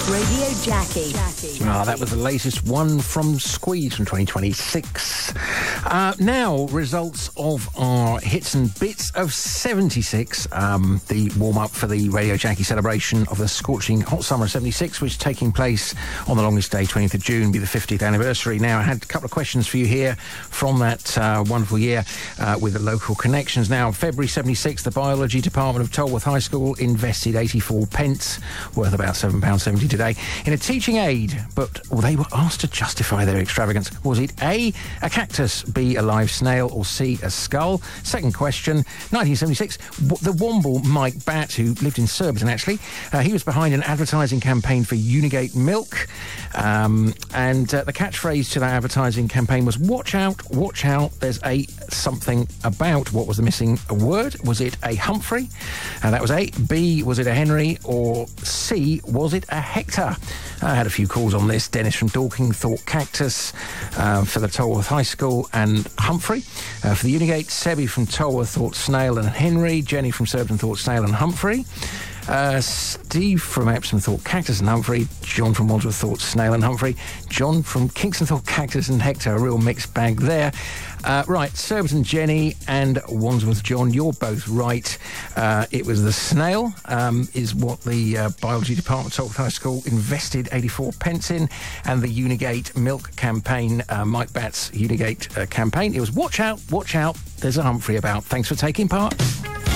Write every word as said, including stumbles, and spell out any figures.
Radio Jackie. Ah, that was the latest one from Squeeze from twenty twenty-six. Uh, now, results of our hits and bits of seventy-six. Um, the warm-up for the Radio Jackie celebration of the scorching hot summer of seventy-six, which is taking place on the longest day, twentieth of June, be the fiftieth anniversary. Now, I had a couple of questions for you here from that uh, wonderful year uh, with the local connections. Now, February seventy-six, the Biology Department of Tolworth High School invested eighty-four pence, worth about seven pounds seventy today, in a teaching aid, but well, they were asked to justify their extravagance. Was it A, a cactus, B, a live snail, or C, a skull? Second question, nineteen seventy-six, the Womble Mike Batt, who lived in Surbiton actually, uh, he was behind an advertising campaign for Unigate milk, um, and uh, the catchphrase to that advertising campaign was watch out, watch out, there's a something about. What was the missing word? Was it a Humphrey? Uh, that was A. B, was it a Henry? Or C, was it a Hector? I had a few calls on this. Dennis from Dorking thought cactus uh, for the Tolworth High School and Humphrey. Uh, for the Unigate, Sebby from Tolworth thought snail and Henry. Jenny from Surbiton thought snail and Humphrey. Uh, Steve from Epsom thought cactus and Humphrey. John from Wandsworth thought snail and Humphrey. John from Kingston thought cactus and Hector. A real mixed bag there. Uh, right, Surbiton Jenny and Wandsworth John, you're both right. Uh, it was the snail, um, is what the uh, Biology Department of Tolworth High School invested eighty-four pence in, and the Unigate milk campaign, uh, Mike Batt's Unigate uh, campaign, it was watch out, watch out, there's a Humphrey about. Thanks for taking part.